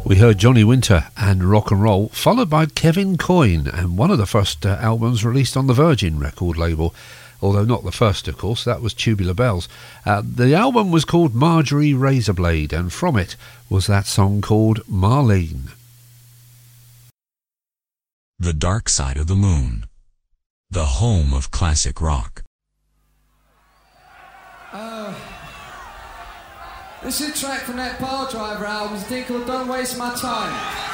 We heard Johnny Winter and Rock and Roll, followed by Kevin Coyne, and one of the first albums released on the Virgin record label, although not the first, of course. That was Tubular Bells. The album was called Marjorie Razorblade, and from it was that song called Marlene. The Dark Side of the Moon, the home of classic rock. This is a track from that Pile Driver album, it's called Don't Waste My Time.